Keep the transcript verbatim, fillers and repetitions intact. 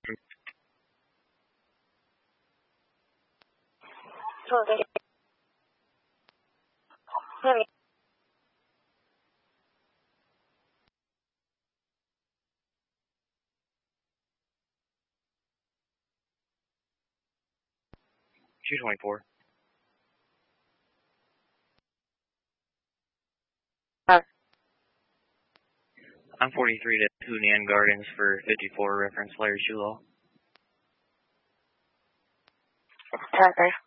Okay. Sorry. two twenty-four. Uh, I'm forty-three to Hunan Gardens for fifty-four, reference Larry Shulaw. Tracker.